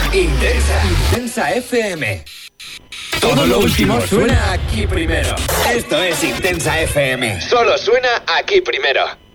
Intensa. Intensa FM. Todo lo último suena aquí primero. Esto es Intensa FM. Solo suena aquí primero.